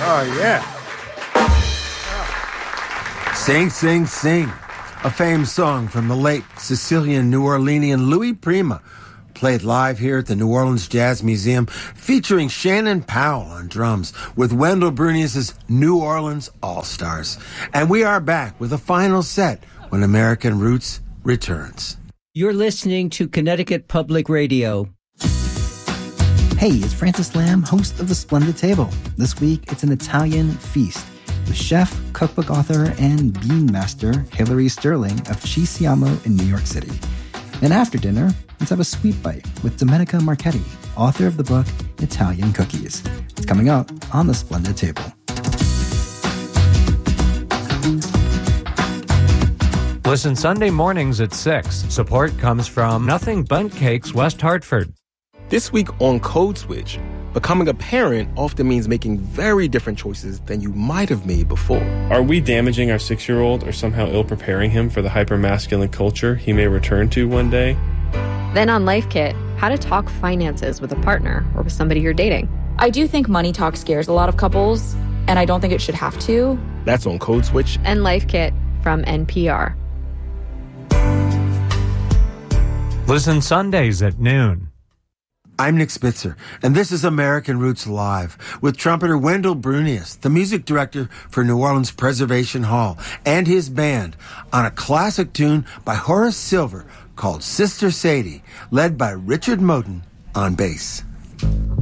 Oh, yeah. Sing, Sing, Sing. A famed song from the late Sicilian New Orleanian Louis Prima, played live here at the New Orleans Jazz Museum, featuring Shannon Powell on drums with Wendell Brunious' New Orleans All-Stars. And we are back with a final set when American Roots returns. You're listening to Connecticut Public Radio. Hey, it's Francis Lamb, host of The Splendid Table. This week, it's an Italian feast with chef, cookbook author, and bean master Hilary Sterling of Ci Siamo in New York City. And after dinner, let's have a sweet bite with Domenica Marchetti, author of the book Italian Cookies. It's coming up on The Splendid Table. Listen Sunday mornings at 6. Support comes from Nothing Bundt Cakes, West Hartford. This week on Code Switch, becoming a parent often means making very different choices than you might have made before. Are we damaging our 6-year-old or somehow ill-preparing him for the hyper-masculine culture he may return to one day? Then on Life Kit, how to talk finances with a partner or with somebody you're dating. I do think money talk scares a lot of couples, and I don't think it should have to. That's on Code Switch and Life Kit from NPR. Listen Sundays at noon. I'm Nick Spitzer, and this is American Roots Live with trumpeter Wendell Brunious, the music director for New Orleans Preservation Hall, and his band on a classic tune by Horace Silver called Sister Sadie, led by Richard Moten on bass.